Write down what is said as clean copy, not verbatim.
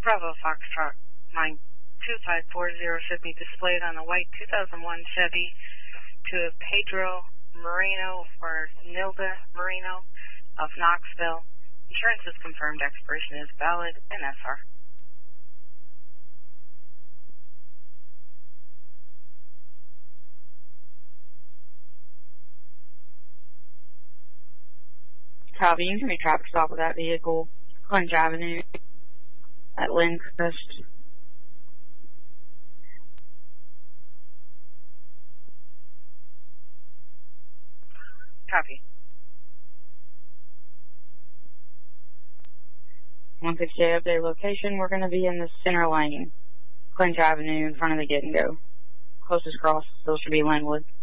Bravo Foxtrot, line 2540 should be displayed on a white 2001 Chevy to Pedro Moreno or Nilda Moreno of Knoxville. Insurance is confirmed. Expiration is valid. NSR. Copy. You can make traffic stop with that vehicle. Clinch Avenue at Lindcrest. Copy. 158 update location. We're going to be in the center lane. Clinch Avenue in front of the Get and Go. Closest cross still should be Linwood.